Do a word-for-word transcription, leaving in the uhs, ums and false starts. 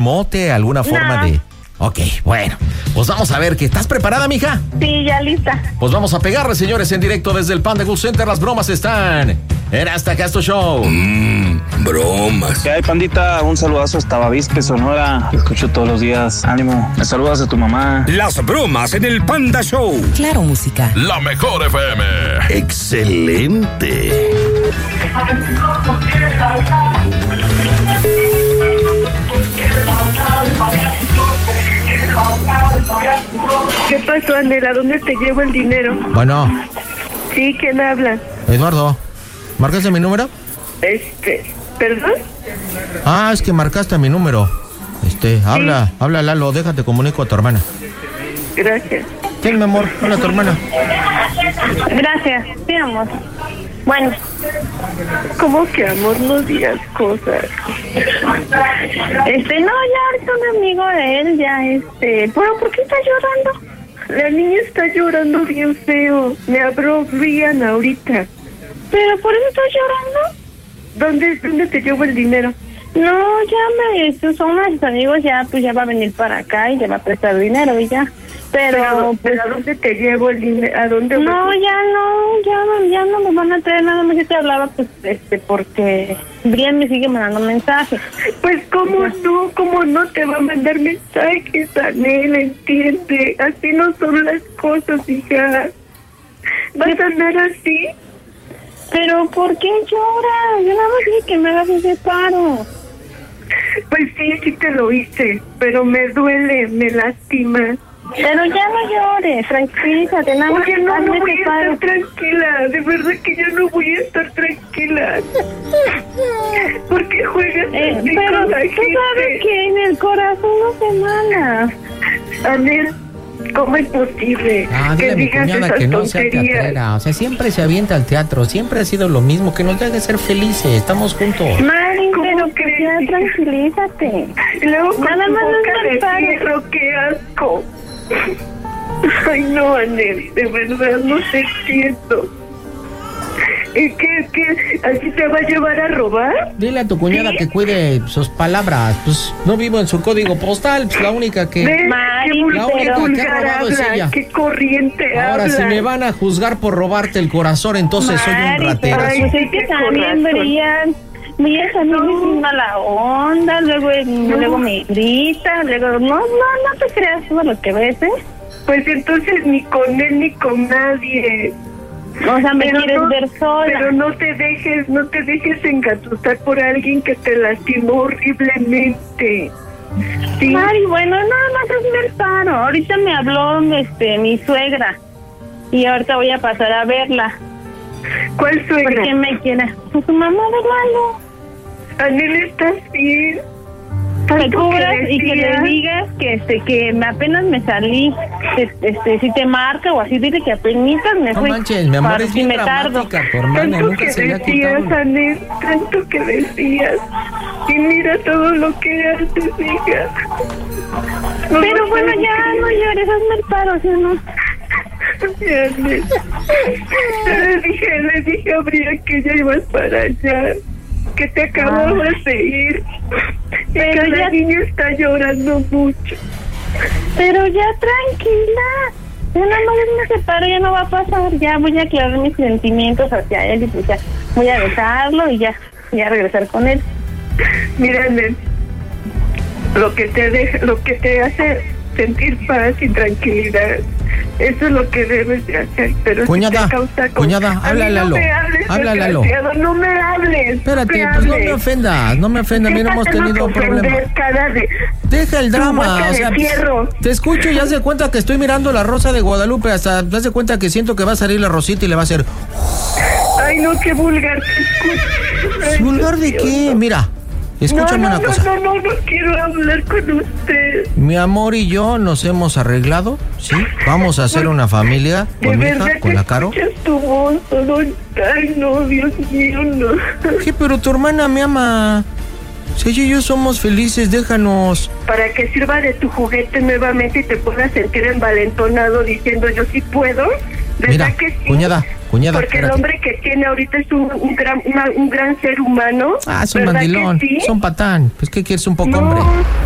mote, alguna forma No. de... Ok, bueno, pues vamos a ver, ¿que estás preparada, mija? Sí, ya lista. Pues vamos a pegarle, señores, en directo desde el Panda Cool Center. Las bromas están en Hasta Casto Show. Mmm, bromas. ¿Qué hay, pandita? Un saludazo hasta Bavispe, Sonora. Te escucho todos los días. Ánimo. Me saludas a tu mamá. Las bromas en el Panda Show. Claro, música. La mejor F M. Excelente. ¿Qué pasó, Anela? ¿Dónde te llevo el dinero? Bueno, Sí, ¿quién habla? Eduardo, ¿marcaste mi número? Este, ¿perdón? Ah, es que marcaste mi número. Este, habla, habla Lalo, déjate comunico a tu hermana. Gracias. Sí, mi amor, habla a tu hermana. Gracias, sí, amor. Bueno. ¿Cómo que, amor? No digas cosas. Este, no, ya ahorita un amigo de él, ya, este... ¿Pero por qué está llorando? La niña está llorando bien feo. Me habló Brian ahorita. ¿Pero por eso está llorando? ¿Dónde, dónde te llevo el dinero? No, ya me... Estos son unos amigos, ya, pues ya va a venir para acá y le va a prestar dinero y ya. Pero, Pero, pues, pero ¿a dónde te llevo el dinero? ¿A dónde? no, ya no, ya no, ya no me van a traer nada más. Yo te hablaba, pues, este, porque Brian me sigue mandando mensajes. Pues, ¿cómo no? ¿Cómo no te va a mandar mensajes, Anel? Entiende, así no son las cosas, hija. ¿Vas a andar así? Pero, ¿por qué lloras? Yo nada más dije que me hagas ese paro. Pues sí, sí te lo hice, pero me duele, me lastima. Pero ya no llores, tranquilízate, nada más. Oye, no, no hazme voy ese a paro. estar tranquila, de verdad que yo no voy a estar tranquila. ¿Por qué juegas Eh, así pero con la tú sabes gente? que en el corazón no se manda. Anel, ¿cómo es posible Ah, que dile a mi digas cuñada esas que no sea tonterías? teatrera. O sea, siempre se avienta al teatro. Siempre ha sido lo mismo. Que nos deje ser felices. Estamos juntos. Mari, ¿Cómo pero que crees, ya hija? tranquilízate. Y luego con Nada tu más boca es de el paro. fierro, qué asco. Ay, no, Anel, de verdad no te entiendo. ¿Y qué, qué? ¿Así te va a llevar a robar? Dile a tu cuñada ¿Sí? que cuide sus palabras. Pues no vivo en su código postal. Pues la única que... ¿Ves? Mari, Qué vul- la qué única que ha vulgar robado es habla, ella. qué corriente Ahora, habla. si me van a juzgar por robarte el corazón, entonces soy un Mari, raterazo. pero pues es que Qué también corazón. Brian, Brian también No. es una mala onda, luego, luego me grita, luego, no, no, no te creas todo lo que ves, ¿eh? Pues entonces ni con él ni con nadie. O sea, me Pero quieres no- ver sola. Pero no te dejes, no te dejes engatusar por alguien que te lastimó horriblemente. Sí. Mari, bueno, nada más hazme el paro. Ahorita me habló este, mi suegra y ahorita voy a pasar a verla. ¿Cuál ¿Por qué suegra? me quiere? Pues su mamá de Lalo. Anel, ¿estás bien? Te Tanto cubras y que le decías. digas que este que me- apenas me salí, este, este si te marca o así, dile que apenas me No fui. manches, mi amor, para es si bien me tardo. dramática. Tu hermana Tanto nunca que se le ha decías, quitado. Anel, tanto que decías. Y mira todo lo que haces, hija. No Pero lo bueno, puedo ya no creer. llores, hazme el paro, ¿sí o no? Anel. Le dije, le dije a Brian que ya ibas para allá, que te acababas de ir. Y Pero que ya- la niña está llorando mucho. Pero ya tranquila. Ya nada más me separo, ya no va a pasar. Ya voy a aclarar mis sentimientos hacia él y pues ya voy a dejarlo y ya, ya regresar con él. Mira, Anel, lo que te deja, lo que te hace sentir paz y tranquilidad, eso es lo que debes de hacer. Pero Cuñada, si te causa con- cuñada, A mí habla, no Lalo. me hables, Habla, Lalo. desgraciado, no me hables. Espérate, me pues no hables. me ofendas, no me ofendas, mira, hemos ¿Qué te tengo tenido que ofender, problemas. cara de- Deja el Tu drama, boca o de sea, pues, fierro. te escucho y haz de cuenta que estoy mirando la Rosa de Guadalupe, hasta te das de cuenta que siento que va a salir la Rosita y le va a hacer... Ay, no, qué vulgar te escucho. Ay, ¿Vulgar de Dios, qué? no. Mira, escúchame no, no, una no, cosa. No, no, no quiero hablar con usted. Mi amor y yo nos hemos arreglado, ¿sí? Vamos a hacer una familia De con mi verdad hija, que con la Caro. escuchas tu voz, solo... Ay, no, Dios mío, no. ¿Qué? Pero tu hermana me ama. Si ella y yo somos felices, déjanos. Para que sirva de tu juguete nuevamente y te puedas sentir envalentonado diciendo yo sí puedo. ¿Verdad Mira, que sí? cuñada, cuñada, Porque espérate. el hombre que tiene ahorita es un, un gran una- un gran ser humano. Ah, es un ¿verdad que mandilón, sí? es un patán. Pues, ¿qué quieres? Un poco No, hombre.